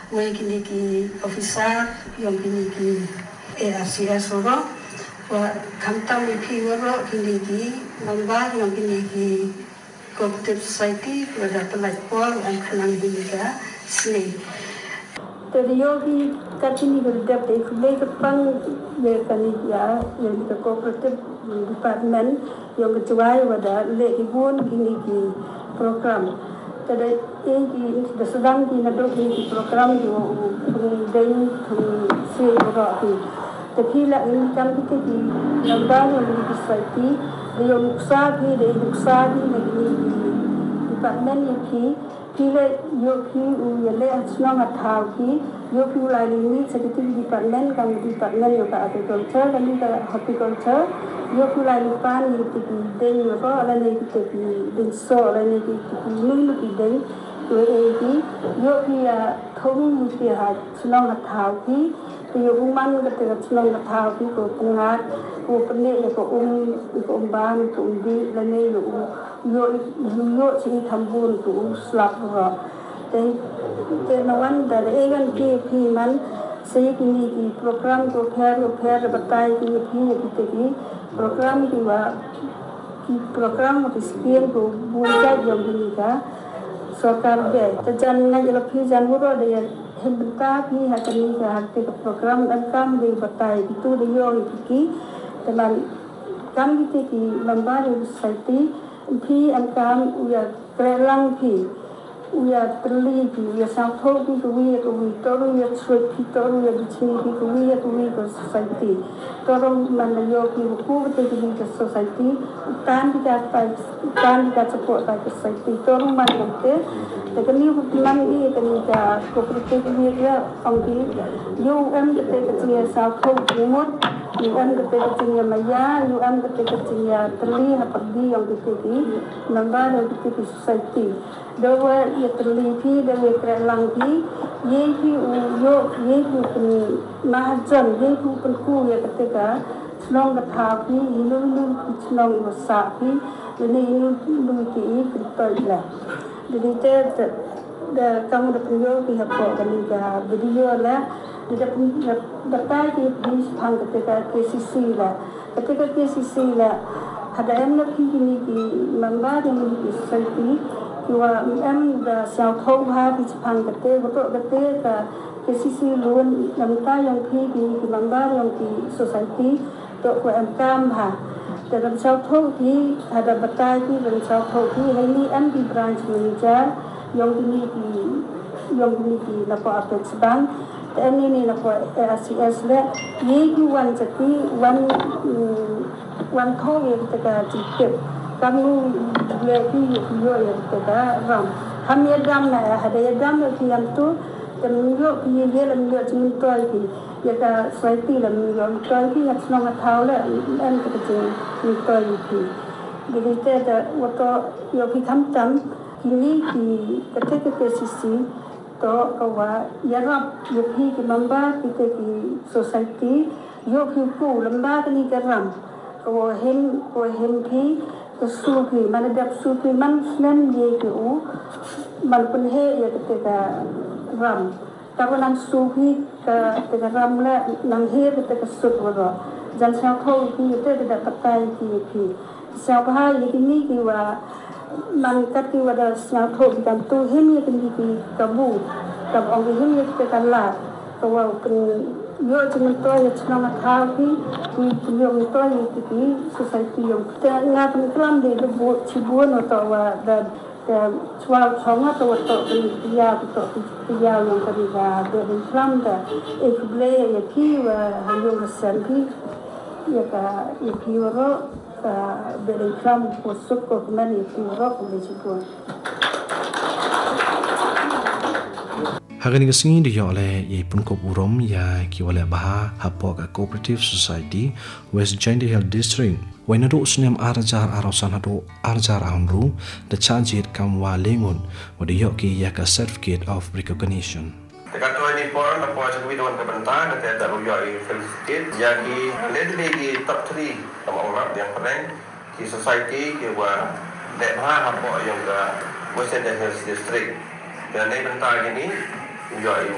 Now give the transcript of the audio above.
we kini ki officer yang kini ki ARCS ro wa kamtau pi ro kini ki member yang kini ki cooperative society pada pelakon dan kenang juga sini. Teryogi katini berdap ekle kepang dekani ya yang kita cooperative department yang kecuali pada lekibun kini ki program. Tada ini sedang dinadok kini program yang penting si berarti. Tapi lah ini kan kita di lembaga yang di society yang usaha lagi department yang Pila yoki uyale asnong athauki yoki ulai ini seperti department yang agriculture dan horticulture yoki ulai lupan itu den yoki ala ni itu den so ala ni itu nung itu den yoki ya thong yoki ha asnong athauki yo uman ketika asnong athauki ko pungat ko pene ko bang ko undi lane yo sini thambun tu slap ro nawan dari egan ki man saya kini ki program ko fair batai ki program ki program recipient ko buka jom kini ka सरकार दे तो जानना जब फिर जानवर दे हिंदुता की हकनी का हकते का प्रोग्राम काम दे बताए कि तू दियो की तमाम काम की लंबा सोसाइटी भी काम या केरlang भी या terli भी या साउथो भी तोरू या स्वेट भी तोरू या बिचनी भी को सोसाइटी तोरू मन यो की हुकूमत की सोसाइटी कान का support by society तोरू मन लगते लेकिन ये हुकूमत ये कनी का कोऑपरेटिव भी अंगी UM के कचिया साउथो गुमत UM के कचिया मया UM के कचिया terli हपदी अंगी की नंबर की सोसाइटी दो ये terli भी दो ये केरlang भी ये भी pen mahajan ये भी pen ku ya ketika senong kata भी ini senong besar भी ini ki betul lah jadi kamu dapat yo ki apa kali ka video lah dapat ki pang ketika KCC lah ada nak ini ki member yang di societyว่าda sao thong ha bi phang kate boto kate ka KCC luôn namta yang phi ki member yang ki society to ko kam ha dalam sao thong ki ada batai ki dalam sao thong ki hai ni di branch manager yang ini ki la pa apex bank dan ini la pa ACS le ye ki wan jati wan thong ye ta ka kamu lagi yo yang kita ram kami ram na ada ram yang yang tu temyo ye lemyo cinta ini ya ka society lemyo cinta ini yang senang tahu lah dan kita cinta ini jadi kita waktu yo kita tam ini di ketika KCC to kawa ya ram yo ki member kita di society yo ki ku lembaga ni ram ko hem ki sufi mana dak sufi man snem ye ku man pun he ya ketika ram kalau nang sufi ketika ram la nang he ketika sut wado jan sa thau ki te dak patai ki sa ba ye ni ki wa man kat ki wada sa thau ki tu hem ye ki kabu kab ong hem ye ketika la ko wa yo cuma tu ya cuma tahu ki yo tu ya ki society yang kita ngat kelam di buat cibuan atau ada cual songa atau dia yang kerja dari kelam dah ekble ya ki wa hayo sergi ya ka ki waro dari kelam posuk ko men ya ki waro ko cibuan Hagani kesingi di oleh ye punko urom ya ki oleh baha hapok cooperative society West Jainti Hill District wenado snem arjar arosan hado arjar amru the charge kamwa lengun wadi yo ki ya ka certificate of recognition dekat tu ini poran apa yang kita want kebentar nanti ada rujuk certificate jadi lately di top 3 sama orang yang penting di society ki wa dek baha hapok yang ke West Jainti Hill District dan ini bentar ini enjoy